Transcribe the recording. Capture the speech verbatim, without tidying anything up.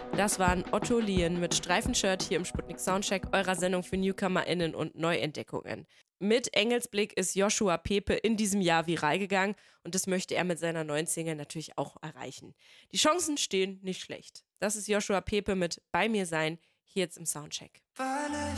Das waren Otto Lien mit Streifenshirt hier im Sputnik Soundcheck, eurer Sendung für NewcomerInnen und Neuentdeckungen. Mit Engelsblick ist Joshua Pepe in diesem Jahr viral gegangen und das möchte er mit seiner neuen Single natürlich auch erreichen. Die Chancen stehen nicht schlecht. Das ist Joshua Pepe mit Bei mir sein, hier jetzt im Soundcheck. Weil